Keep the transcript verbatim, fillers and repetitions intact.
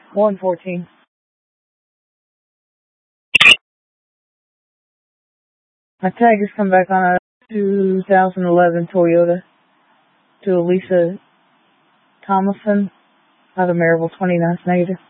one fourteen. My tag has come back on a two thousand eleven Toyota to Elisa Thomason out of Maryville, twenty-ninth negative.